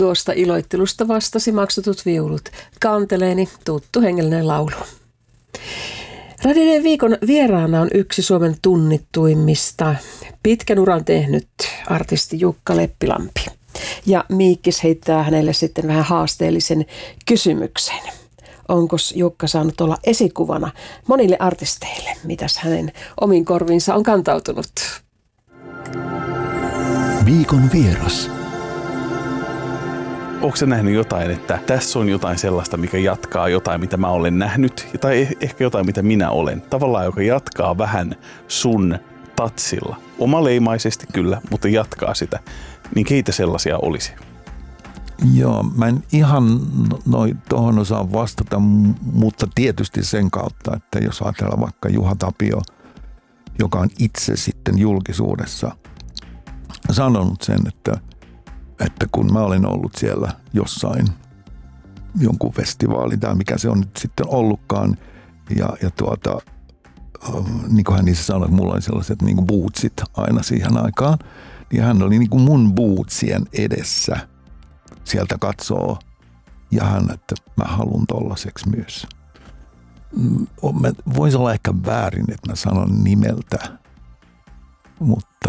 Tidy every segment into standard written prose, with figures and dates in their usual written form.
Tuosta iloittelusta vastasi maksutut viulut. Kanteleeni tuttu hengellinen laulu. Radio viikon vieraana on yksi Suomen tunnittuimmista pitkän uran tehnyt artisti Jukka Leppilampi. Ja Miikkis heittää hänelle sitten vähän haasteellisen kysymyksen. Onko Jukka saanut olla esikuvana monille artisteille? Mitäs hänen omiin korviinsa on kantautunut? Viikon vieras. Onko sä nähnyt jotain, että tässä on jotain sellaista, mikä jatkaa jotain, mitä mä olen nähnyt, tai ehkä jotain, mitä minä olen? Tavallaan, joka jatkaa vähän sun tatsilla. Omaleimaisesti kyllä, mutta jatkaa sitä. Niin keitä sellaisia olisi? Joo, mä en ihan tuohon osaa vastata, mutta tietysti sen kautta, että jos ajatellaan vaikka Juha Tapio, joka on itse sitten julkisuudessa sanonut sen, että kun mä olen ollut siellä jossain jonkun festivaali tai mikä se on nyt sitten ollutkaan ja niin kuin hän niissä sanoi, että mulla oli sellaiset niin kuin bootsit aina siihen aikaan, niin hän oli niin kuin mun bootsien edessä. Sieltä katsoo ja hän, että mä haluan tollaiseksi myös. Voisi olla ehkä väärin, että mä sanon nimeltä, mutta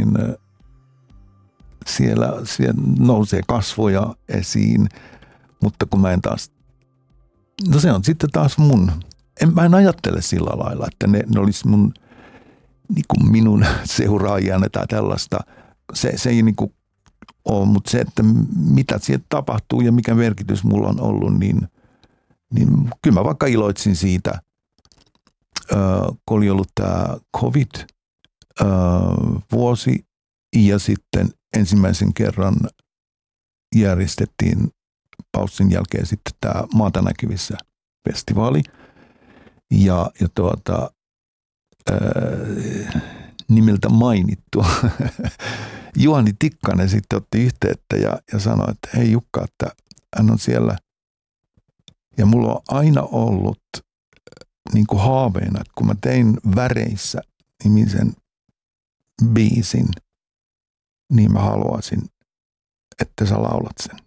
siellä nousee kasvoja esiin, mutta kun mä en taas, no se on sitten taas mä en ajattele sillä lailla, että ne olisi niin kuin minun seuraajani tai tällaista. Se ei niin kuin ole, mutta se, että mitä siellä tapahtuu ja mikä merkitys mulla on ollut, niin kyllä mä vaikka iloitsin siitä, kun oli ollut tämä COVID-vuosi ja sitten ensimmäisen kerran järjestettiin paussin jälkeen sitten tämä Maata näkyvissä festivaali ja nimeltä mainittu Juhani Tikkanen sitten otti yhteyttä ja sanoi, että hei Jukka, että hän on siellä ja mulla on aina ollut niin kuin haaveena, että kun mä tein Väreissä nimisen biisin, niin mä haluaisin, että sä laulat sen.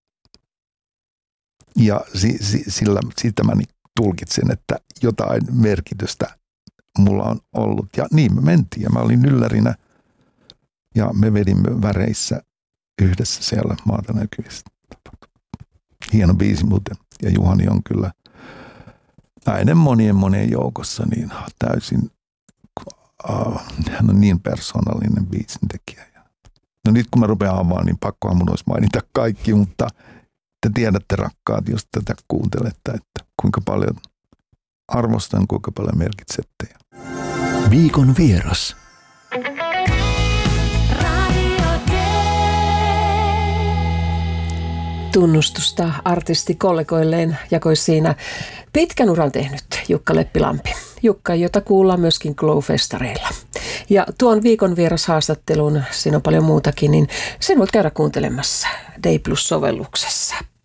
Ja siitä mä tulkitsin, että jotain merkitystä mulla on ollut. Ja niin me mentiin ja mä olin yllärinä ja me vedimme Väreissä yhdessä siellä Maata näkyvissä. Hieno biisi muuten. Ja Juhani on kyllä näiden monien joukossa niin täysin, hän on niin persoonallinen biisintekijä. No nyt kun mä rupean avaamaan, niin pakkohan mun olisi mainita kaikki, mutta te tiedätte rakkaat, jos tätä kuuntelette, että kuinka paljon arvostan, kuinka paljon merkitsette. Viikon vieras. Tunnustusta artistikollegoilleen jakoi siinä pitkän uran tehnyt Jukka Leppilampi. Jukka, jota kuullaan myöskin Glow-festareilla. Ja tuon viikon vierashaastattelun, siinä on paljon muutakin, niin sen voit käydä kuuntelemassa Day Plus-sovelluksessa.